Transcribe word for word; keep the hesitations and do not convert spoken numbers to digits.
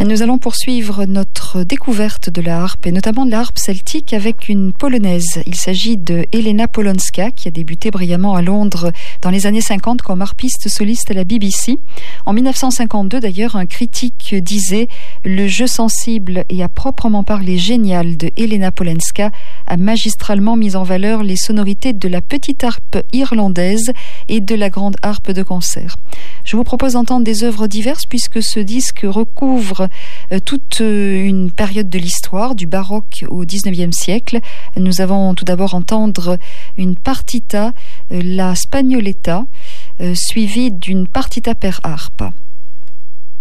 Nous allons poursuivre notre découverte de la harpe, et notamment de la harpe celtique, avec une polonaise. Il s'agit de Helena Polonska, qui a débuté brillamment à Londres dans les années cinquante comme harpiste soliste à la B B C. En mille neuf cent cinquante-deux, d'ailleurs, un critique disait « Le jeu sensible et à proprement parler génial de Helena Polonska a magistralement mis en valeur les sonorités de la petite harpe irlandaise et de la grande harpe de concert ». Je vous propose d'entendre des œuvres diverses, puisque ce disque recouvre euh, toute euh, une période de l'histoire, du baroque au dix-neuvième siècle. Nous allons tout d'abord entendre une partita, euh, la Spagnoletta, euh, suivie d'une partita per harpa.